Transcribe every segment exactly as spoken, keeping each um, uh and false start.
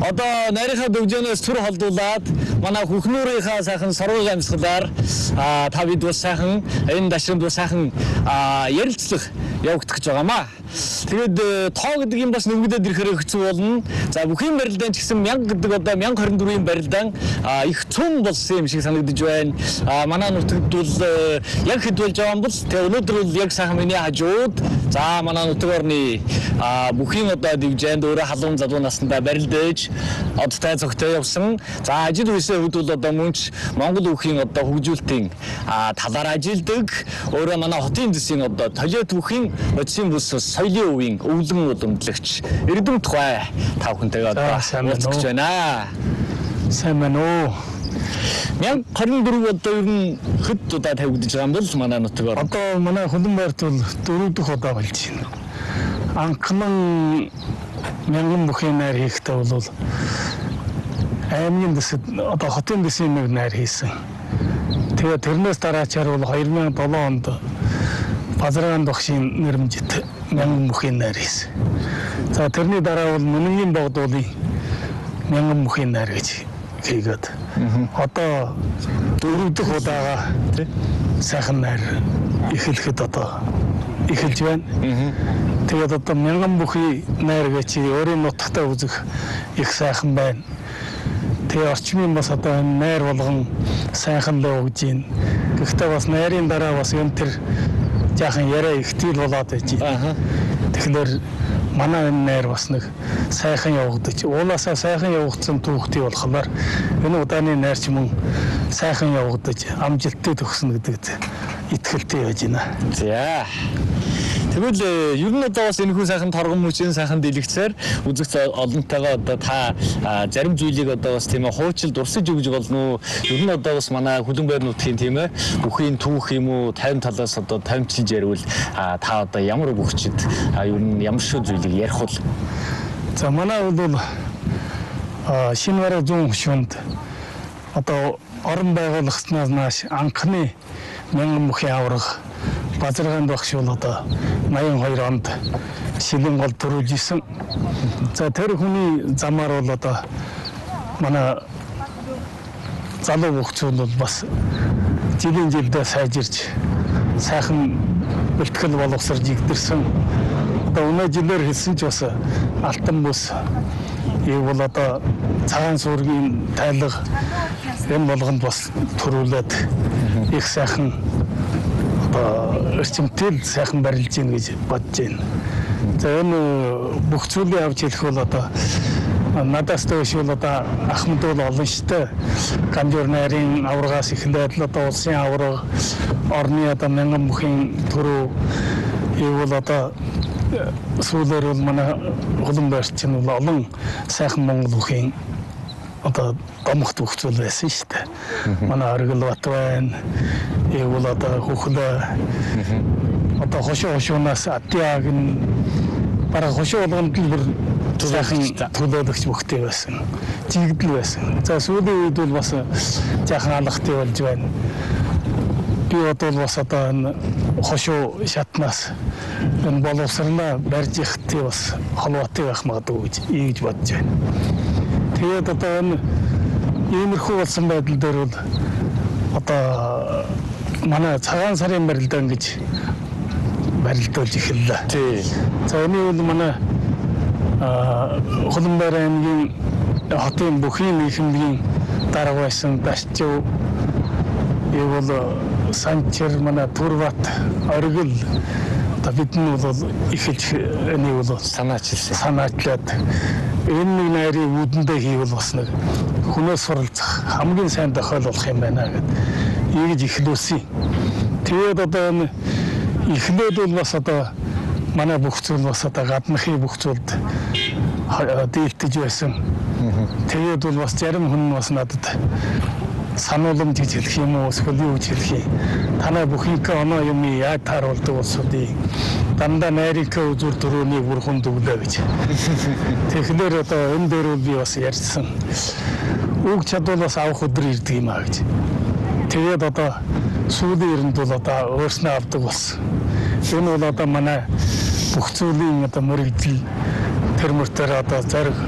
Одоо нарийнхаа дөвжөнөөс түр холдуулаад манай хүүхнүүрийнхаа сайхан сургууль амьсгалаар та бид бас сайхан энэ дашрамд бас сайхан ярилцлага явагдах гэж байгаамаа. Тэгээд тоо гэдэг юм бас нэмэгдээд ирэхээр хэцүү болно. За бүхий барилдаан ч гэсэн мянга гэдэг одоо мянга хорин дөрвийн барилдаан их цөм болсон юм шиг санагдаж байна. Манай нутагт бол яг хэд болж байгаа юм бол тэгээд өнөөдөр бол яг сайхан миний хажууд за манай нутаг орны бүхий одоо дивжээнд өөрөө халуун залуу наснда барилдаж одтой цогтой явсан. За ажил үйлсээ хувьд бол одоо мөнч Монгол бүхийн одоо хөгжүүлэлтийн талаар ажилладаг. Өөрөө манай хотын дэсийн одоо толиот бүхийн одсын бүс соёлын үеийн өвлөн удамдлагч Эрдэм тухай та бүхэнтэйгээ одоо уулзах байна. Сайн байна уу? Мянга хорин дөрөв одоо ер нь хэд удаа тавигдаж байгаа юм бол манай нутгаар. Одоо манай Хөлбөмбөөрт бол дөрөв дэх удаа болж байна. Анхлан мянган бүхийн найр хийхдээ бол аймгийн дэсэд одоо хотын дэсийн нэг найр хийсэн. Тэгээ тэрнээс дараачаар бол хоёр мянган долоо онд Базаргаан догшийн нэрмжит мянган бүхийн найр хийсэн. За тэрний дараа бол Мөнгийн богдуулын мянган бүхийн найр гэж хийгээд одоо дөрөв дэх удаага сайхан найр эхлэхэд одоо эхэлж байна. Тэгээд одоо мянган бүхий найр гэж өөрийн нутагтаа үзэх их сайхан байна. Тэгээ орчмын бас одоо найр болгон сайхан л өгж байна. Гэхдээ бас найрын дараа бас юм тэр жаахан яриа ихтэл болоод байж байна. Тэгэхээр манай энэ найр бас нэг сайхан явагдаж, уулаасаа сайхан явагдсан түүхтэй болохоор энэ удааны найрч мөн сайхан явагдаж, амжилттай төгснө гэдэгт итгэлтэй байж байна. За. Тэгвэл ер нь одоо бас энэ хүн сайхан торгон мөчийн сайхан дэлгэцээр үзэгч олонтойгоо одоо та зарим зүйлийг одоо бас тийм ээ хуучил дурсаж өгж болно уу? Ер нь одоо бас манай Хөлбөмбөр нутгийн тийм ээ бүхийн түүх юм уу тайван талаас одоо таймчилж ярил та одоо ямар өгчд ер нь ямар шүү зүйлийг ярих бол. За манай бол шинэ зүүн хөшөөнд одоо орон байгууллагчнаас нааш анхны мянган бүхийн авраг Базаргаан багш бол одоо найман хоёр онд шилэн гол төрүүлж исэн. За тэр хүний замаар бол одоо манай залуу хөгцөл бол бас жилийн жилдээ сайжирч сайхан бэлтгэл боловсрж игдэрсэн. Одоо өнөө жилээр хэлсэн ч бас алтан бүс ийм бол одоо цагаан суургийн тайлга энэ болгонд бас төрүүлээд их сайхан эрчимтэй сайхан барилж гин гэж бодож байна. За энэ бүх зүйлийг авч хэлэх бол одоо надаас дэвш бол одоо Ахмад бол олон штэй Ганжуур найрын аврагаас эхлээд л одоо улсын авраг, орны одоо мянган бүхийн төрөө ийм бол одоо сүүлээр бол манай Хөлбөмбөрт чинь бол олон сайхан Монгол бүхийн одоо домогт хөгцөл байсан шүү дээ. Манай Оргилбат байна. Ийм бол одоо хөхлөө одоо хошоо хошоонаас атиаг нь бараг хошоо болгонд л бүр сайхан төлөөлөгч мөхтэй байсан. Жигдэл байсан. За сүүлийн үед бол бас жаахан алхахтай болж байна. Би одоо бас одоо энэ хошоо шатнаас энэ боловсрнаа барьж ихтэй бас холбоотой байх магадгүй гэж ийгж бодож байна. Тэгээд одоо энэ иймэрхүү болсон байдал дээр бол одоо манай цагаан сарын барилдаан гэж барилдуулж эхэллээ. Тий. За энэ бол манай Хөлбөмбөр аймгийн хотын бүхийн нийгмийн дарга байсан Дашчив ийм бол Санчир манай Турбат Оргил одоо бидний бол эхэлж энийг бол санаачилсан. Санаачлаад энэ нэг найрын үүдэндээ хийвэл бас нэг хүнээс суралцах хамгийн сайн тохиол болох юм байна гэд ийгж эхлүүлсэн. Тэгээд одоо энэ эхлээд бол бас одоо манай бүх зүйл бас одоо гадныхын бүх зүйлд дийлдэж байсан. Тэгээд бол бас зарим хүн бас надад санууламж гэж хэлэх юм уу эсвэл юу гэж хэлэх юм. Танай бүхийдээ оноо юм яаж тааруулдаг болсодыг дандаа найрынхаа үзүр төрөний бүрхэн дүглээ гэж. Тэгэхээр одоо энэ дээр бол би бас ярьсан. Үг чадвал бас авах өдөр ирдэг юм аа гэж. Тэгээд одоо сүүлийн эрэнд бол одоо өөрснөө авдаг болсон. Энэ бол одоо манай бүх зүйлийн одоо мөрөгдөл тэр мөртөр одоо зариг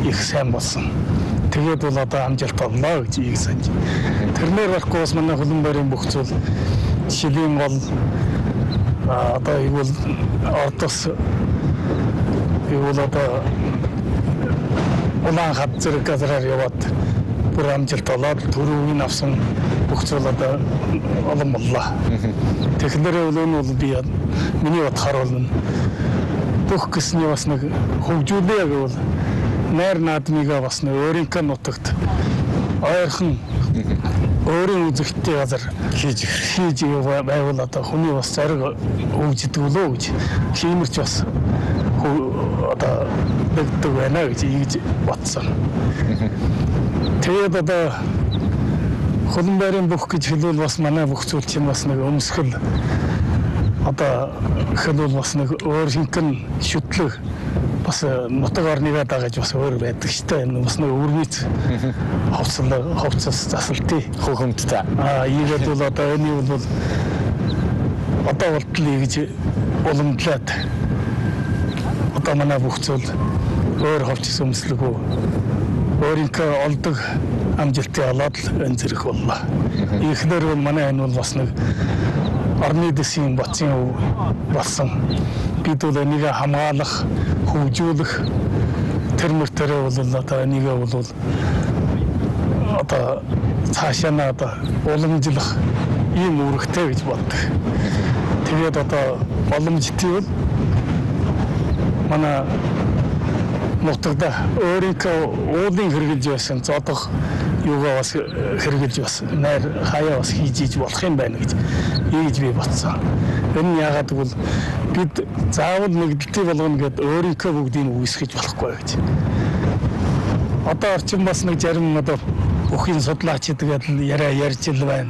их сайн болсон. Тэгээд бол одоо амжилт оллоо гэж ийг санаж. Тэрнэр байхгүй бас манай хөлбөмбөрийн бүх зүйл шилийн гол одоо игэл ордос игэл одоо улаан хад зэрэг газраар яваад бүр амжилт олоод төрөвийн авсан бүх зүйл одоо олон боллоо. Тэгэхээр бол энэ бол би миний бодохоор бол бүх гэсний бас нэг хөгжүүлээ гэвэл найр наадмыгаа бас нэг өөрийнхөө нутагт ойрхон өөрийн үзэгдэлтэй газар хийж хийж байвал одоо хүний бас зариг хөгждөг лөө гэж хиймэрч бас одоо дэгдэг байна гэж ийж бодсон. Тэгээд одоо хөлбөмбөрийн бүх гэж хэлвэл бас манай бүх зүйл чинь бас нэг өмсгөл одоо хэлвэл бас нэг өөр хинхэн шүтлэг бас нутаг орныгаа дагаж бас өөр байдаг штэ энэ бас нэг өргөц ховцол ховцос засалтын хөхөмттэй. Аа ийгээд бол одоо энэ бол одоо болтол ийгж уламжлаад одоо манай бүх зүйл өөр ховцос өмслөгөө өөрийнхөө олдог амжилтыг олоод энэ зэрэг боллоо. Ихнэр бол манай энэ бол бас нэг орны дэсийн боцын болсон. Бид бол энийг хамгаалах, хөгжүүлэх тэр мөртөө бол одоо энийг бол одоо цаашаа одоо уламжлах ийм үүрэгтэй гэж боддог. Тэгээд одоо боломжтой бол манай нутагда өөрийнхөө уулын хэрэгжилж байсан зодох юугаа бас хэрэгжилж бас найр хаяа бас хийж иж болох юм байна гэж ийж би бодсон. Энэ нь яагаад гэвэл бид заавал нэгдэлтий болгоно гэдээ өөрийнхөө бүгдийг үүсгэж болохгүй гэж. Одоо орчин бас нэг зарим одоо бүхий судлаачид гэдэг яриа ярьж ил байна.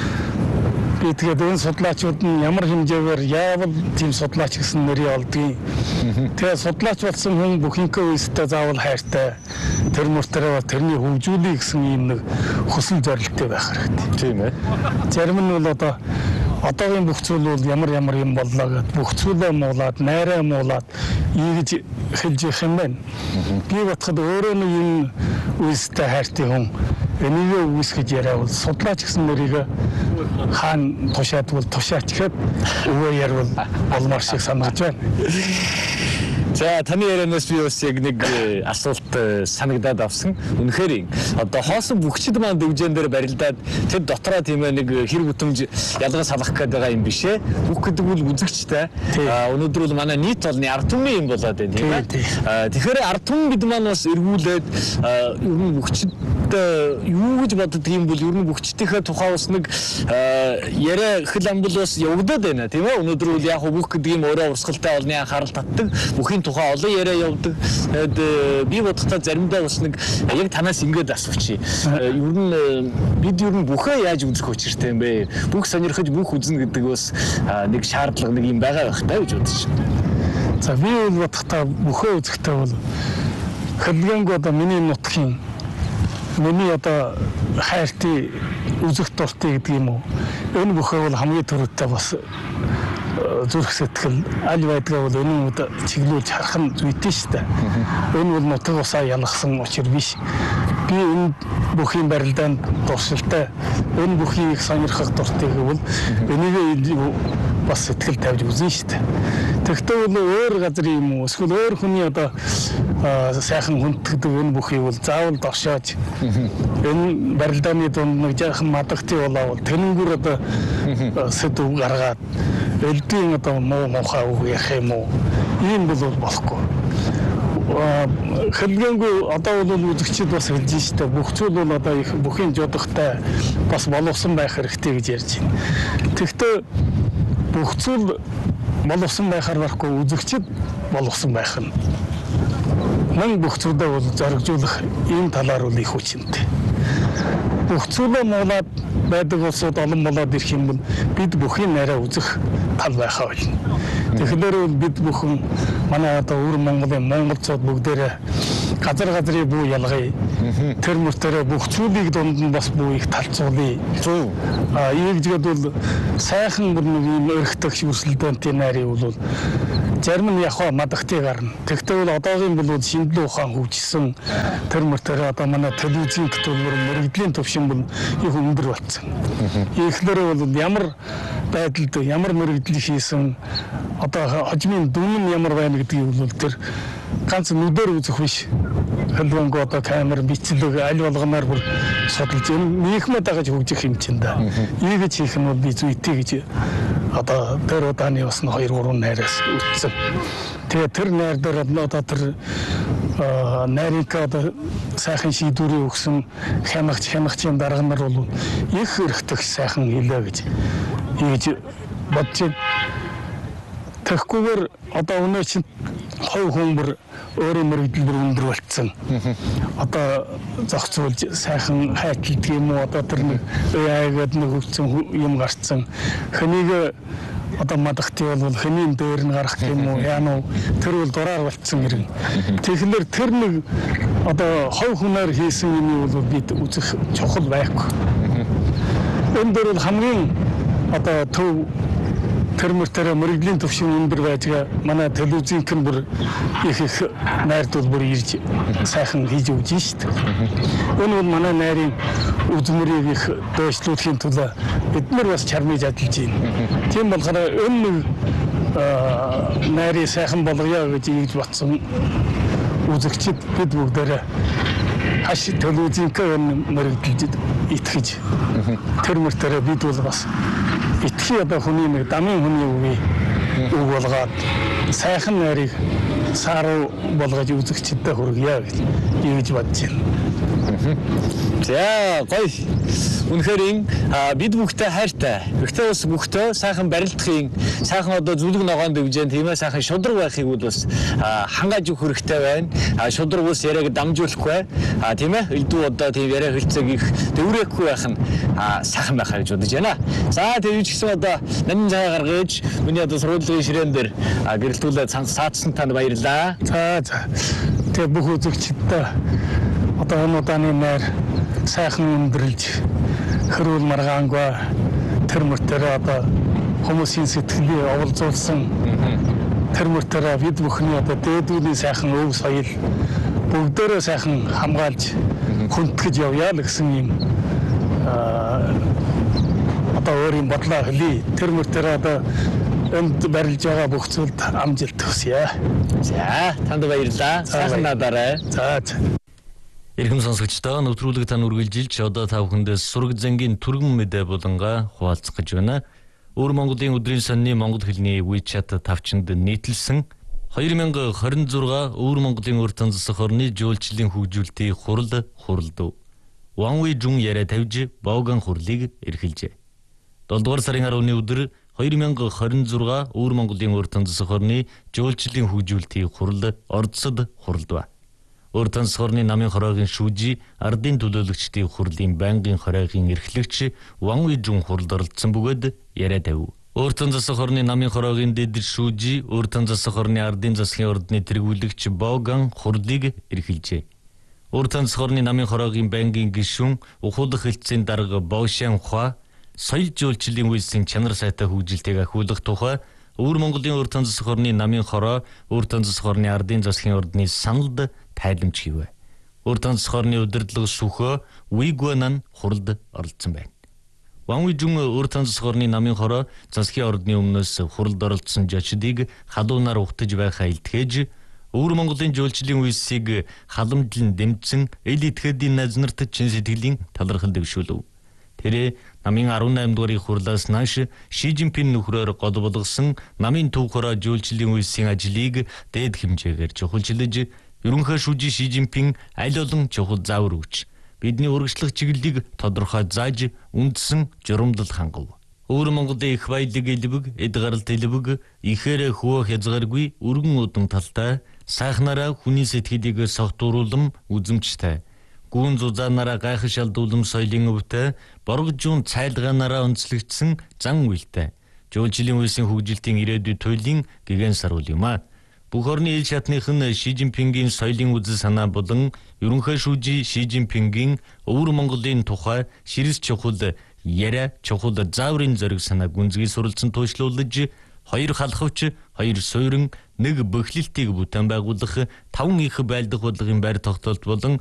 Би тэгээд энэ судлаачид нь ямар хэмжээгээр яавал тийм судлаач гэсэн нэрийг олдгийг. Тэгээд судлаач болсон хүн бүхинхээ үстэй заавал хайртай тэр мөртөө тэрний хөгжүүлэх гэсэн юм нэг хүсэл зорилттой байх хэрэгтэй. Тийм ээ. Зарим нь бол одоо одоогийн бүх зүйл бол ямар ямар юм боллоо гэд бүх зүйлээ муулаад, найраа муулаад ийгж хэлж явах юм байна. Би бодоход өөрөө нэг юм үстэй хайртай хүн энийг үүсгэж яриавал судлаач гэсэн нэрийг хаан тушаадвал тушаач гэхэд өвөө ярвал болмоор шиг санагдаж байна. За таны ярианаас би бас яг нэг асуулт санагдаад авсан. Үнэхээр одоо хоосон бүгчд маань дөвжэн дээр барилдаад тэр дотроо тийм ээ нэг хэрэг бүтэмж ялгаа салгах гэдэг байгаа юм биш ээ. Бүх гэдэг бол үзэгчтэй. Өнөөдөр бол манай нийт олны ард түмний юм болоод байна тийм ээ. Тэгэхээр ард түмэн бид маань бас эргүүлээд ер нь бүгчд юу гэж боддог юм бол ер нь бүгчдийнхээ тухай бас нэг яриа хэл амбал бас явагдаад байна тийм ээ. Өнөөдөр бол яг бүх гэдэг юм өөрөө урсгалтай олны анхаарал татдаг. Бүхий тухай олон яриа явдаг. Тэгээд би бодохдоо заримдаа бас нэг яг танаас ингэж асуучих. Ер нь бид ер нь бүхээ яаж үзэх учиртай юм бэ? Бүх сонирхож бүх үзнэ гэдэг бас нэг шаардлага нэг юм байгаа байх таа гэж бодож байна. За би бодохдоо бүхээ үзэхтэй бол хэлгэнг одоо миний нутгийн миний одоо хайртай үзэх дуртай гэдэг юм уу? Энэ бүхээ бол хамгийн түрүүтэй бас зүрх сэтгэл аль байдгаа бол энэ үед чиглүүлж харах нь зүйтэй шүү дээ. Энэ бол нутаг усаа ялгсан учир биш. Би энэ бүхий барилдаанд дуршилтай энэ бүхий их сонирхох дуртай гэвэл энийг бас сэтгэл тавьж үзнэ шүү дээ. Тэгвэл бол өөр газрын юм уу эсвэл өөр хүний одоо сайхан хүнддэг энэ бүхий бол заавал доршоож энэ барилдааны дунд нэг жаахан мадагтай болоо тэрнгүүр одоо сэдв гаргаад элдийн одоо муу мухаа үг ярих юм уу ийм бол болохгүй. Хэлгэнгүй одоо бол үзэгчид бас хэлж штэ бүх зүйл бол одоо их бүхий жодохтой бас боловсон байх хэрэгтэй гэж ярьж байна. Тэгвэл бүх зүйл боловсон байхаар барахгүй үзэгчид боловсон байх нь. Мөн бүх зүйлээ бол зоригжуулах ийм талаар бол их хүчинтэй. Бүх зүйлээ муулаад байдаг улсууд олон болоод ирэх юм бол бид бүхий нараа үзэх тал байхаа болно. Тэгэхээр бид бүхэн манай одоо өвөр Монголын монголчууд бүгдээрээ газар газрын бүү ялгая. Тэр мөртөө бүх зүйлийг дунд нь бас бүү их талцуулъя. А ийгжгээд бол сайхан бүр нэг юм өрхтөгч өрсөлдөөнтэй найрыг бол зарим нь яг мадагтыг гарна. Тэгвэл одоогийн бол шинжлэх ухаан хөгжсөн тэр мөртөө одоо манай телевизийн төлбөр мөрөгдлийн төвшин бол их өндөр болсон. Ихлээрээ бол ямар байдалд ямар мөрөгдөл хийсэн одоо хожмын дүн нь ямар байна гэдгийг бол тэр ганц нүдээр үзэх биш. Хэлбэнгүй одоо камер бичлэг аль болгоноор бүр судалж нийгмээ дагаж хөгжих юм чинь да. Ийгэж хийх нь бол би зүйтэй гэж одоо тэр удааны бас хоёр гурван найраас үтсэн. Тэгээ тэр найр дээр одоо тэр найрыг одоо сайхан шийдвэрийг өгсөн хямгч хямгчийн дарга нар бол их хэрэгтэй сайхан хэлээ гэж ийж бодож байна. Тэгэхгүйгээр одоо өнөө чинь хов хүмүүр өөрөө мөрөгдөл бүр өндөр болцсон. Одоо зохицуулж сайхан хайчилдаг юм уу одоо тэр нэг аяагаад нэг хөгжсөн юм гарцсан. Хэнийг одоо мадагтай бол хэнийн дээр нь гарах юм уу яа нь тэр бол дураар болцсон хэрэг. Тэгэхээр тэр нэг одоо хов хүнээр хийсэн юм бол бид үзэх чухал байхгүй. Энэ дээр хамгийн одоо төв тэрмэртэрэ мөрөгдлийн төвшин өндөр байжгаа манай телевизийн кэн бүр их их найрдуул бүр ирж сайхан хийж өгч шүү дээ. Энэ бол манай найрын үзмэрийг их доошлуулахын тулд бид нар бас чармиж ажиллаж байна. Тийм болохоор энэ нэг найрыг сайхан болгоё гэж ийж батсан үзэгчид бид бүгдээрээ хаш телевизийн кэн мөрөгдөлд итгэж тэрмэртэрэ бид бол бас итгий одоо хүний нэг дамын хүний үгүй үг болгоод сайхан нарыг саруу болгож үзэгчдэд хүргье гэж ийж бодож байна. За гоё. Үнэхээр бид бүгдээ хайртай. Гэхдээ бас бүгдээ сайхан барилдахын, сайхан одоо зүлэг ногоонд өвжэн тиймээ сайхан шудраг байхыг бол бас хангааж өгөх хэрэгтэй байна. Шудраг ус яриаг дамжуулахгүй. А тийм ээ. Элдв одоо тийм яриа хилцэг их дэврээхгүй байх нь сайхан байхаа гэж бодож байна. За тэр ч гэсэн одоо нандин цай гаргаж миний одоо сургуулийн ширээн дээр гэрэлтүүлээ саадсан танд баярлаа. За за. Тэгээ бүх үзэгчдэд одоо энэ удааны найр сайхан өндөрлж хөрвөл маргаангүй тэр мөртөө одоо хүмүүсийн сэтгэлийг оволзуулсан тэр мөртөө бид бүхний одоо дээдүүний сайхан өв соёл бүгдээрээ сайхан хамгаалж хүндэтгэж явъя л гэсэн юм одоо өөрийн бодлоо хэлье. Тэр мөртөө одоо энд барилж байгаа бүх зүйлд амжилт хүсье. За танд баярлалаа. Сайхан надаарай. За. Ирхэм сонсогчдоо нэвтрүүлэг тань үргэлжилж одоо та бүхэндээ сураг зэнгийн түргэн мэдээ болонгаа хуваалцах гэж байна. Өвөр Монголын өдрийн сонины монгол хэлний WeChat тавчинд нийтлсэн хоёр мянга хорин зураг Өвөр Монголын урт танзах орны жуулчлалын хөгжүүлэлтийн хурал хуралдав. Ванви жун яриа тавьж бооган хурлыг эрхэлжээ. долдугаар сарын арваны өдөр хоёр мянга хорин зураг Өвөр Монголын урт танзах орны жуулчлалын хөгжүүлэлтийн хурал ордсод хуралдав. Урт танзах орны намын хороогийн шүүжи ардын төлөөлөгчдийн хурлын байнгын хороогийн эрхлэгч Ванви жун хуралд оролцсон бөгөөд яриа тавив. Урт танзах орны намын хороогийн дэд шүүжи урт танзах орны ардын засгийн ордны тэргүүлэгч Боган хурлыг эрхэлжээ. Урт танзах орны намын хороогийн байнгын гишүүн ухуулах хэлтсийн дарга Бошан Хуа соёл жуулчлалын үйлсийн чанар сайтай хөгжилтэйг ахиулах тухай Өвөр Монголын урт танзах орны намын хороо урт танзах орны ардын засгийн ордны саналд тайламж хийвэ. Урт танзах орны удирдлага сүхөө Уигуанан хуралд оролцсон байна. Ванви жун урт танзах орны намын хороо засгийн ордны өмнөөс хуралд оролцсон жочдыг халуунаар ухтаж байхаа илтгэж Өвөр Монголын жуулчлалын үйлсийг халамжлан дэмжсэн эл итгэдийн найз нарт чин сэтгэлийн талархал дэвшүүлв. Тэр намын арван наймд дугаарыг хурлаас нааш Ши Жинпин нөхрөөр гол болгосон намын төв хороо жуулчлалын үйлсийн ажлыг дээд хэмжээгээр чухалчилж ерөнхий шүүжи Ши Жинпин аль олон чухал заавар өгч бидний урагшлах чиглэлийг тодорхой зааж үндсэн журамдал хангав. Өвөр Монголын их баялаг элбэг, эд гаралт элбэг, ихээр хөө хязгааргүй өргөн удам талтай сайхнараа хүний сэтгэлийг согтууруулам үзэмжтэй. Гүн зузаанараа гайхаш алдуулам соёлын өвтэй, боргожуун цайлгаанараа онцлогдсон зан үйлтэй. Жуулчлалын үйлсийн хөгжилтийн ирээдүйн туйлын гигэн саруул юм а. Бүх орны ил шатных нь Ши Жинпингийн соёлын үзэл санаа болон ерөнхий шүүжи Ши Жинпингийн Өвөр Монголын тухай ширс чухал яриа чухал зааврын зориг санаа гүнзгий суралцсан туушлуулж хоёр халахвч, хоёр суурин, нэг бөхлөлтийг бүтээн байгуулах, таван их байлдах бодлогын байр тогтоолт болон